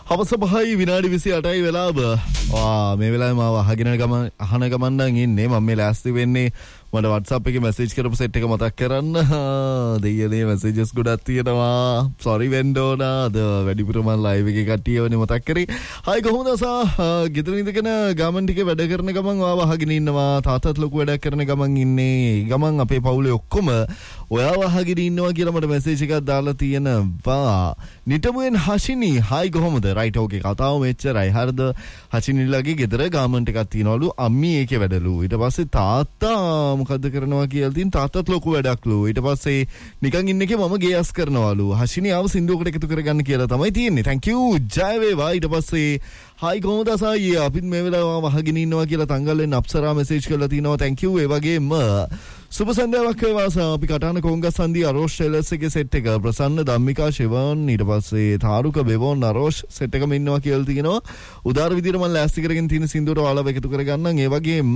හවස 5යි විනාඩි 28යි වෙලාව. මේ වෙලාවේ මාව අහන ගමන් නම් ඉන්නේ. මම මේ ලෑස්ති වෙන්නේ මට WhatsApp එකේ මැසේජ් කරපු සෙට් එක මතක් කරන්න. දෙයියනේ මැසේජස් ගොඩක් තියෙනවා. sorry වෙන්න ඕන. අද වැඩිපුර මම ලයිව් එකේ කට්ටියවනේ මතක් කරේ. හයි කොහොමද අසා? ගෙදර ඉඳගෙන ගමන් ටිකේ වැඩ කරන ගමන් ආව අහගෙන ඉන්නවා. තාත්තත් ලොකු වැඩක් කරන ගමන් ඉන්නේ. ගමන් අපේ පවුලේ ඔක්කොම ඔයාව අහගෙන ඉන්නවා කියලා මට මැසේජ් එකක් දාලා තියෙනවා. නිටමුවෙන් හෂිනි හයි කොහොමද? රයිට් ඕකේ කතාව මෙච්චරයි. හරිද? හෂිනිලගේ ගෙදර ගාමන්ට් එකක් තියනවලු. අම්මී ඒකේ වැඩලු. ඊට පස්සේ තාත්තා මොකද්ද කරනවා කියලා තින් තාත්තත් ලොකු වැඩක්ලු. ඊට පස්සේ නිකන් ඉන්න එකේ මම ගේස් කරනවලු. හෂිනි ආව සින්දුවකට එකතු කරගන්න කියලා තමයි තියෙන්නේ. thank you. ජය වේවා. ඊට පස්සේ හයි කොහොමද අසයි? අපිත් මේ වෙලාව වහගෙන ඉන්නවා කියලා තංගල්ලෙන් අප්සරා මැසේජ් කරලා තිනවා. thank you. ඒ වගේම සුබ සන්ධ්‍යාවක් වේවා. අපි කටාන කොංගසන්දි අරෝෂ් ටෙලර්ස් එකේ සෙට් එක ප්‍රසන්න ධම්මිකා ශිවන් ඊට පස්සේ තාරුක බෙවොන් අරෝෂ් සෙට් එකම ඉන්නවා කියලා තිනවා. උදාර විදියට මම ලෑස්ති කරගෙන තියෙන සින්දුවට ඔයාලව එකතු කරගන්නම්. ඒ වගේම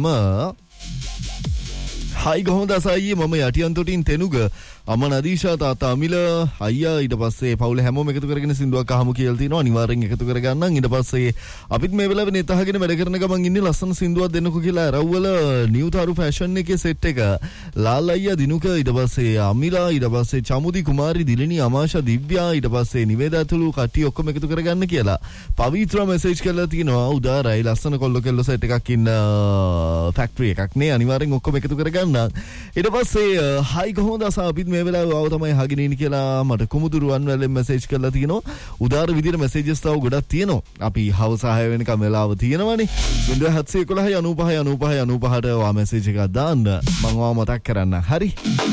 හයි කොහොමද අසයි? මම යටියන්තොටින් තෙනුග අම්මා නදීෂා තාත්තා අමිල අයියා ඊට පස්සේ පවුල හැමෝම එකතු කරගෙන සින්දුවක් අහමු කියලා තිනවා. අනිවාර්යෙන් එකතු කරගන්නම්. ඊට පස්සේ අපිත් මේ වෙලාවේ නෙත් අහගෙන වැඩ කරන ගමන් ඉන්නේ ලස්සන සින්දුවක් දෙන්නකෝ කියලා රව්වල නිව්තාරු ෆැෂන් එකේ සෙට් එක ලාල් අයියා දිනුක ඊට පස්සේ අමිලා ඊට පස්සේ චමුදි කුමාරි දිලිනි අමාෂා දිව්‍යා ඊට පස්සේ නිවේදා ඇතුළු කට්ටිය ඔක්කොම එකතු කරගන්න කියලා පවිත්‍ර මැසේජ් කරලා තිනවා. උදාරයි ලස්සන කොල්ල කෙල්ල සෙට් එකක් ඉන්න ෆැක්ටරි එකක් නේ. අනිවාර්යෙන් ඔක්කොම එකතු කරගන්න. ඊට පස්සේ හයි කොහොමද අසා? අපිත් මේ වෙලාවේ ආව තමයි අහගෙන ඉන්නේ කියලා මට කුමුදුරුවන් වලින් මැසේජ් කරලා තිනවා. උදාර විදියට මැසේජස් තව ගොඩක් තියෙනවා. අපි හවස 6 වෙනකම් වෙලාව තියෙනවනේ. 0711 95 95 95ට වා මැසේජ් එකක් දාන්න. මම ඔයාව මතක් කරන්න. හරි.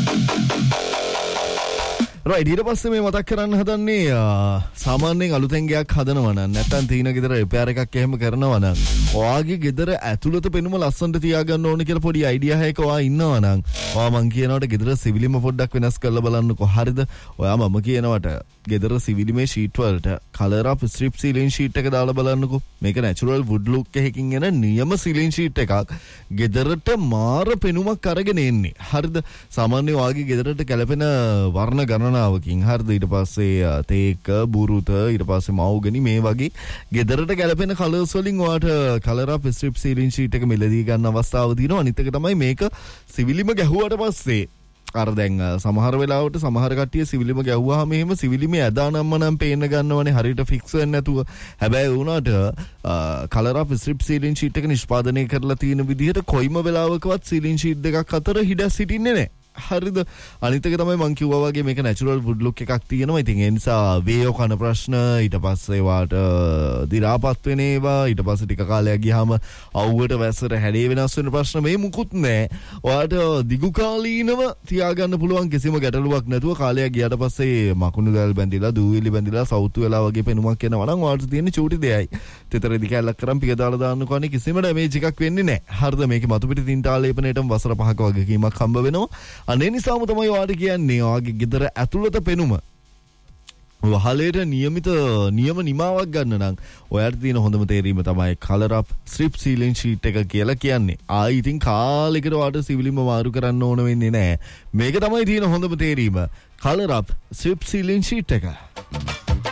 right ඊට පස්සේ මේ මතක් කරන්න හදන්නේ සාමාන්‍යයෙන් අලුතෙන් ගයක් හදනවා නම් නැත්නම් තීන ගෙදර රිපෙයාර් එකක් එහෙම කරනවා නම් ඔයාගේ ගෙදර ඇතුළත පෙනුම ලස්සනට තියාගන්න ඕන කියලා පොඩි අයිඩියා එකක් ඔයා ඉන්නවා නම් ඔයා මං කියනවාට ගෙදර සිවිලිම පොඩ්ඩක් වෙනස් කරලා බලන්නකෝ. හරිද? ඔයා මම කියනවාට ගෙදර සිවිලිමේ ෂීට් වලට කලර් අප් ස්ට්‍රිප් සීලින් ෂීට් එක දාලා බලන්නකෝ. මේක නැචරල් වුඩ් ලුක් එකකින් එන නියම සීලින් ෂීට් එකක්. ගෙදරට මාර පෙනුමක් අරගෙන එන්නේ. හරිද? සාමාන්‍යයෙන් ඔයාගේ ගෙදරට ගැලපෙන වර්ණ ගණනාවකින් හරිද? ඊට පස්සේ තේක බුරුත ඊට පස්සේ මවුගනි මේ වගේ ගෙදරට ගැලපෙන කලර්ස් වලින් ඔයාට කලර් අප් ස්ට්‍රිප් සීලින් ෂීට් එක මිලදී ගන්න අවස්ථාව තියෙනවා. අනිත් එක තමයි මේක සිවිලිම ගැහුවට පස්සේ අර දැන් සමහර වෙලාවට සමහර කට්ටිය සිවිලිම ගැහුවාම එහෙම සිවිලිමේ ඇදානම්ම නම් පේන්න ගන්නවනේ හරියට ෆික්ස් වෙන්නේ නැතුව. හැබැයි වුණාට කලර් අප් ස්ට්‍රිප් සීලින් ෂීට් එක නිෂ්පාදනය කරලා තියෙන විදිහට කොයිම වෙලාවකවත් සීලින් ෂීට් දෙකක් අතර හිඩස් සිටින්නේ නැහැ. හරිද? අනිත් එක තමයි මං කිව්වා වගේ මේක නැචරල් වුඩ් ලුක් එකක් තියෙනවා. ඉතින් ඒ නිසා වේයෝ කන ප්‍රශ්න ඊට පස්සේ වාට දි รา පත් වෙන ඒවා ඊට පස්සේ ටික කාලයක් ගියාම අවුවට වැස්සට හැඩේ වෙනස් වෙන ප්‍රශ්න මේ මුකුත් නැහැ. ඔයාට දිගු කාලීනව තියාගන්න පුළුවන් කිසිම ගැටලුවක් නැතුව කාලයක් ගියාට පස්සේ මකුණු දැල් බැඳිලා දූවිලි බැඳිලා සවුතු වෙලා වගේ පෙනුමක් එනවා නම් ඔයාට තියෙන චූටි දෙයයි. තෙතර ඉදි කැලක් කරන් පිය දාලා දාන්නකෝ. අනේ කිසිම ඩැමේජ් එකක් වෙන්නේ නැහැ. හරිද? මේකේ මතු පිට තින්තා ලේපනයටම වසර 5ක වගකීමක් හම්බ වෙනවා. අනේ නිසාම තමයි ඔයාට කියන්නේ ඔයාගේ ගෙදර ඇතුළත පෙනුම වහලේට නියම නිමාවක් ගන්න නම් ඔයාට තියෙන හොඳම තේරීම තමයි කලර් අප් ස්ට්‍රිප් සීලින් ෂීට් එක කියලා කියන්නේ. ආයි ඉතින් කාලෙකට ඔයාට සිවිලිම මාරු කරන්න ඕන වෙන්නේ නැහැ. මේක තමයි තියෙන හොඳම තේරීම. කලර් අප් ස්ට්‍රිප් සීලින් ෂීට් එක.